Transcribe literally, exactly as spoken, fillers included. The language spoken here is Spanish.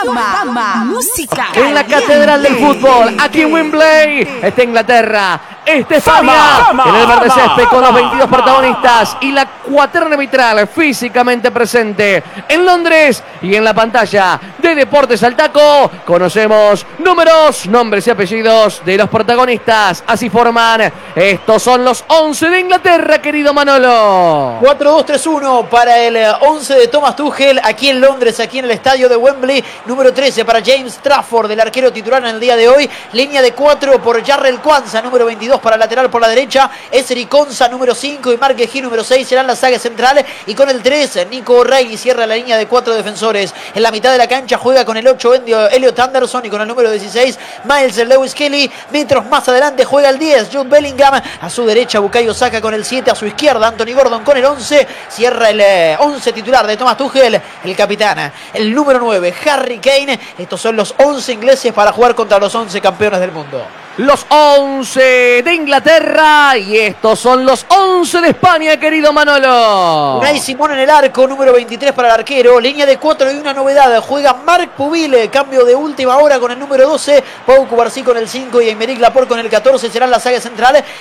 Fama, fama, música. En la catedral del fútbol, aquí en Wembley, está Inglaterra, está España, Fama, fama, en el verde fama, césped con los fama, veintidós fama. protagonistas y la cuaterna arbitral físicamente presente. En Londres y en la pantalla de Deportes al Taco, conocemos números, nombres y apellidos de los protagonistas. Así forman, estos son los once de Inglaterra, querido Manolo. cuatro dos tres uno para el once de Thomas Tuchel, aquí en Londres, aquí en el estadio de Wembley. Número trece para James Trafford, el arquero titular en el día de hoy. Línea de cuatro por Jarrell Quansah, número veintidós para lateral por la derecha. Ezri Konsa, número cinco, y Mark Guehi, número seis, serán la saga central. Y con el tres, Nico O'Reilly cierra la línea de cuatro defensores. En la mitad de la cancha juega con el ocho, Elliot Anderson, y con el número dieciséis, Miles Lewis Kelly. Metros más adelante juega el diez, Jude Bellingham. A su derecha, Bukayo Saka con el siete. A su izquierda, Anthony Gordon con el once. Cierra el eh, once titular de Thomas Tuchel, el capitán. El número nueve, Harry Kane. Estos son los once ingleses para jugar contra los once campeones del mundo. Los once de Inglaterra y estos son los once de España, querido Manolo. Unai Simón en el arco, número veintitrés para el arquero. Línea de cuatro y una novedad. Juega Marc Pubile, cambio de última hora con el número doce. Pau Cubarsí con el cinco y Aymeric Laporte con el catorce. Será la saga central.